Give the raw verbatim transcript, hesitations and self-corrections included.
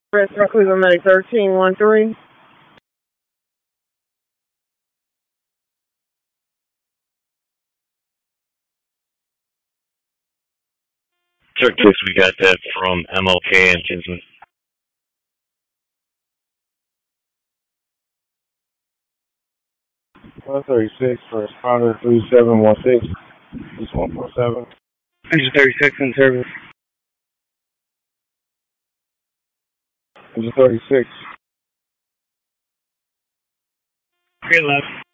Restaurant Cleveland Medic thirteen one three. Check this, we got that from M L K and Kinsman. one thirty-six for responder three seven one six. East one four seven. Engine thirty-six in service. Engine thirty-six. Three left.